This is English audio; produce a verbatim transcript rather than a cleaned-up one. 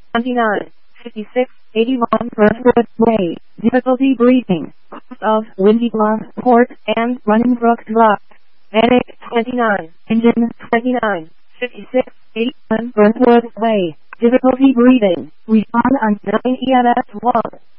twenty-nine, fifty-six, eighty-one Brentwood Way. Difficulty breathing. Coast of Windy Bluff, Port, and Running Brook Drive. Medic twenty-nine, engine twenty-nine, fifty-six, eighty-one Brentwood Way. Difficulty breathing. Respond on nine E M S one.